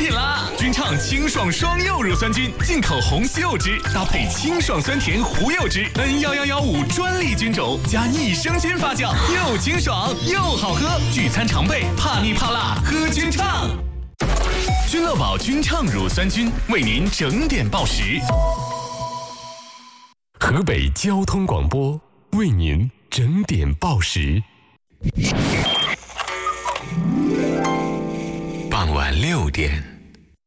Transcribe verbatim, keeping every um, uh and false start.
瘾啦！君畅清爽双柚乳酸菌，进口红西柚汁，搭配清爽酸甜胡柚汁 ，N 一一一五专利菌种加益生菌发酵，又清爽又好喝。聚餐常备，怕腻怕辣，喝君畅。君乐宝君畅乳酸菌为您整点报时。 河北交通广播为您整点报时。 傍晚六点。